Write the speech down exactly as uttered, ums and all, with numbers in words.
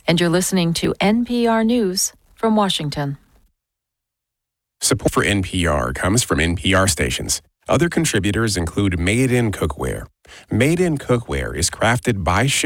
And you're listening to N P R News from Washington. Support for N P R comes from N P R stations. Other contributors include Made in Cookware. Made in Cookware is crafted by chefs